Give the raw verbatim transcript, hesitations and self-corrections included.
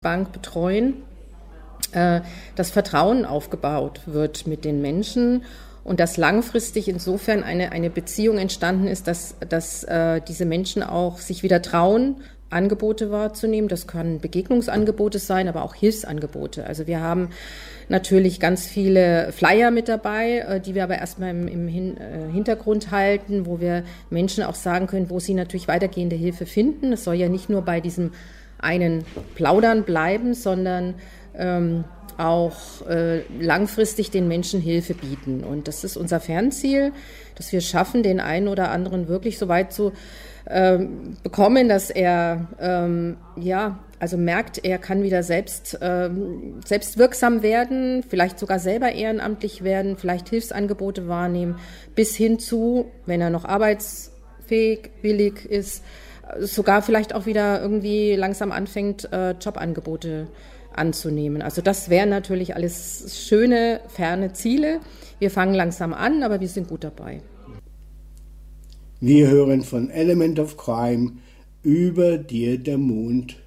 Bank betreuen, äh, dass Vertrauen aufgebaut wird mit den Menschen und dass langfristig insofern eine, eine Beziehung entstanden ist, dass, dass äh, diese Menschen auch sich wieder trauen, Angebote wahrzunehmen. Das können Begegnungsangebote sein, aber auch Hilfsangebote. Also wir haben natürlich ganz viele Flyer mit dabei, die wir aber erstmal im, im Hin, äh, Hintergrund halten, wo wir Menschen auch sagen können, wo sie natürlich weitergehende Hilfe finden. Es soll ja nicht nur bei diesem einen Plaudern bleiben, sondern ähm, auch äh, langfristig den Menschen Hilfe bieten. Und das ist unser Fernziel, dass wir schaffen, den einen oder anderen wirklich so weit zu ähm, bekommen, dass er ähm, ja also merkt, er kann wieder selbst ähm, selbstwirksam werden, vielleicht sogar selber ehrenamtlich werden, vielleicht Hilfsangebote wahrnehmen, bis hin zu, wenn er noch arbeitsfähig, willig ist, sogar vielleicht auch wieder irgendwie langsam anfängt, äh, Jobangebote anzunehmen. Also das wären natürlich alles schöne, ferne Ziele. Wir fangen langsam an, aber wir sind gut dabei. Wir hören von Element of Crime über Dir der Mond.